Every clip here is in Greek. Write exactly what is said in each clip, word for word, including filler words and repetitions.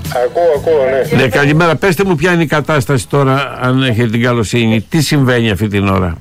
Ακούω, ακούω, ναι. Ναι, καλημέρα. Πέστε μου ποια είναι η κατάσταση τώρα, αν έχετε την καλοσύνη. Τι συμβαίνει αυτή την ώρα?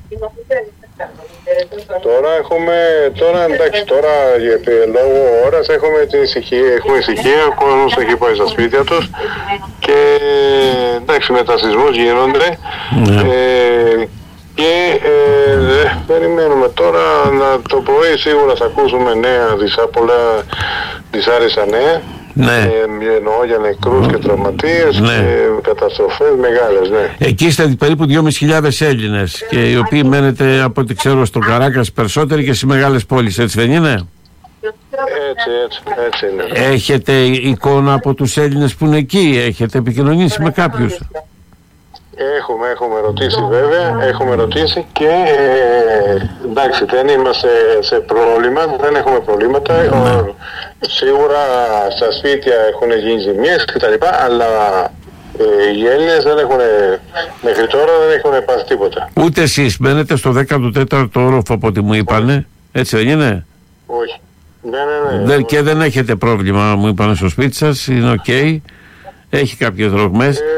Τώρα έχουμε, τώρα εντάξει, τώρα λόγω ώρας έχουμε την ησυχία, έχουμε ησυχία, ο κόσμος έχει πάει στα σπίτια τους και εντάξει, μετασυσμούς γίνονται. Ναι. Ε, και ε, περιμένουμε τώρα να το πρωί σίγουρα θα ακούσουμε νέα, δυσά, πολλά δυσάρεστα νέα. Ναι. Ε, εννοώ για νεκρούς και τραυματίες, ναι. και καταστροφές μεγάλες, ναι. Εκεί είστε περίπου δυόμισι χιλιάδες Έλληνες και οι οποίοι μένετε από ό,τι ξέρω στο Καράκας περισσότεροι και στις μεγάλες πόλεις, έτσι δεν είναι? Έτσι, έτσι, έτσι είναι. Έχετε εικόνα από τους Έλληνες που είναι εκεί, έχετε επικοινωνήσει με κάποιους? Έχουμε, έχουμε ρωτήσει βέβαια, έχουμε ρωτήσει και ε, εντάξει, δεν είμαστε σε πρόβλημα, δεν έχουμε προβλήματα. Ο, σίγουρα στα σπίτια έχουν γίνει ζημιές κτλ. Αλλά ε, οι Έλληνες δεν έχουν, μέχρι τώρα δεν έχουν πάθει τίποτα. Ούτε εσείς μένετε στο δέκατο τέταρτο όροφο από ό,τι μου είπανε, έτσι δεν είναι? Όχι. Ναι, ναι, ναι. Δεν, και δεν έχετε πρόβλημα, μου είπανε, στο σπίτι σας, είναι οκ, okay. Έχει κάποιες ρογμές. Ε,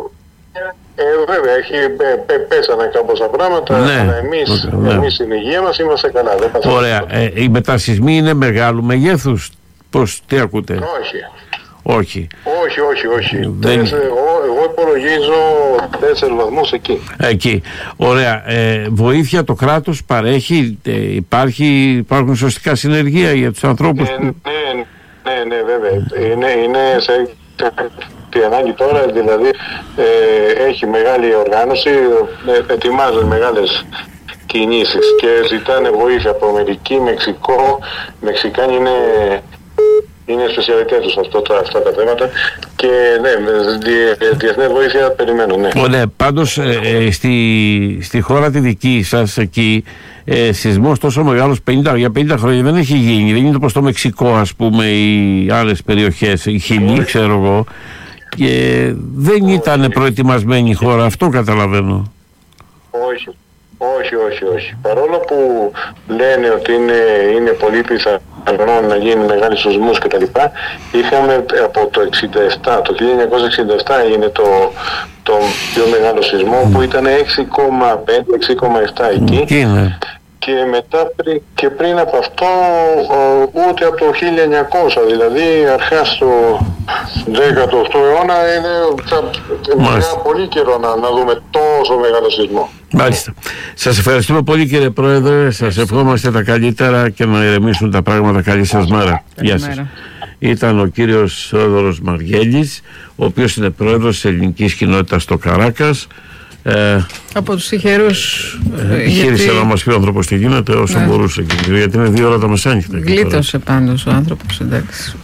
Ε, βέβαια, έχει, πέ, πέσανε κάποια πράγματα, ναι, αλλά εμείς, ναι. εμείς στην υγεία μας είμαστε καλά. Δεν Ωραία. Ε, οι μετασυσμοί είναι μεγάλου μεγέθους? Πώς, τι ακούτε? Όχι. Όχι. Όχι, όχι, όχι. Δεν... Τέσσερ, εγώ, εγώ υπολογίζω τέσσερις βαθμούς εκεί. Εκεί. Ωραία. Ε, βοήθεια το κράτος παρέχει, ε, υπάρχει, υπάρχουν σωστικά συνεργεία για τους ανθρώπους? Ε, που... ναι, ναι, ναι, βέβαια. Είναι, είναι σε... τη ανάγκη τώρα, δηλαδή ε, έχει μεγάλη οργάνωση, ε, ετοιμάζουν μεγάλες κινήσεις και ζητάνε βοήθεια από Αμερική, Μεξικό. Μεξικάνοι είναι, είναι σπεσιαλιτές τους αυτό, αυτά τα θέματα και ναι, δι, διεθνές βοήθεια περιμένουν, ναι. Ωραία, πάντως ε, ε, στη, στη χώρα τη δική σας εκεί ε, σεισμός τόσο μεγάλος πενήντα, για πενήντα χρόνια δεν έχει γίνει, δεν είναι όπως το Μεξικό ας πούμε ή άλλες περιοχές, η Χιλή ξέρω εγώ. Και δεν ήταν προετοιμασμένη η χώρα, αυτό καταλαβαίνω. Όχι, όχι, όχι, όχι. Παρόλο που λένε ότι είναι, είναι πολύ πιθανό να γίνει μεγάλη σεισμούς και τα λοιπά, είχαμε από το εξήντα επτά, το χίλια εννιακόσια εξήντα επτά έγινε το, το πιο μεγάλο σεισμό που ήταν έξι κόμμα πέντε με έξι κόμμα επτά εκεί. Τι είναι? Και μετά πρι, και πριν από αυτό ο, ούτε από το χίλια εννιακόσια, δηλαδή αρχάς του δέκατο όγδοο αιώνα είναι θα, πολύ καιρό να, να δούμε τόσο μεγάλο σεισμό. Μάλιστα. Σας ευχαριστούμε πολύ κύριε Πρόεδρε, σας ευχόμαστε τα καλύτερα και να ηρεμήσουν τα πράγματα. Καλή σας μέρα. Γεια σας. Ήταν ο κύριος Θεόδωρος Μαργέλης, ο οποίος είναι πρόεδρος της ελληνικής κοινότητας στο Καράκας. Ε, από τους τυχερούς ε, χείρισε γιατί... να μας πει ο άνθρωπος τι γίνεται όσο ναι. μπορούσε και, γιατί είναι δύο ώρα τα μεσάνυχτα. Γλίτωσε πάντως ο άνθρωπος, εντάξει.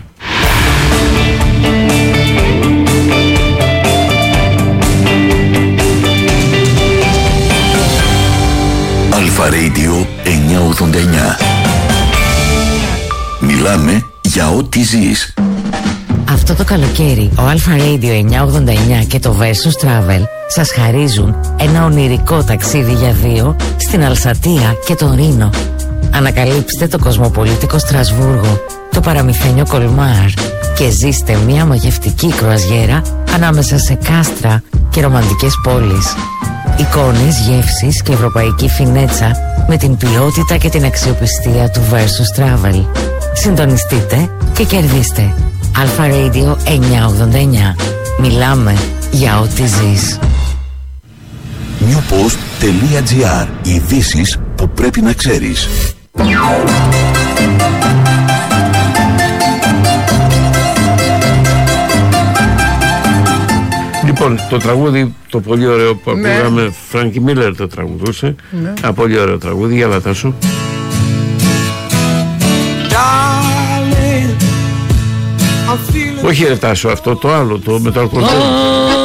Αλφα Radio εννιακόσια ογδόντα εννιά. Μιλάμε για ό,τι ζεις. Αυτό το καλοκαίρι ο Αλφα Radio εννιακόσια ογδόντα εννιά και το Versus Travel σας χαρίζουν ένα ονειρικό ταξίδι για δύο στην Αλσατία και τον Ρήνο. Ανακαλύψτε το κοσμοπολίτικο Στρασβούργο, το παραμυθένιο Κολμάρ και ζήστε μια μαγευτική κρουαζιέρα ανάμεσα σε κάστρα και ρομαντικές πόλεις. Εικόνες, γεύσεις και ευρωπαϊκή φινέτσα με την ποιότητα και την αξιοπιστία του Versus Travel. Συντονιστείτε και κερδίστε. Αλφα Radio εννιακόσια ογδόντα εννιά. Μιλάμε για ό,τι ζεις. newpost.gr. Ειδήσεις που πρέπει να ξέρεις. Λοιπόν, το τραγούδι, το πολύ ωραίο που ναι. ακούγαμε, Φράνκι Μίλλερ το τραγουδούσε. Ναι. Α, πολύ ωραίο τραγούδι, για Λατάσου. Όχι ρε Τάσο, αυτό το άλλο, το με το αλκοολ.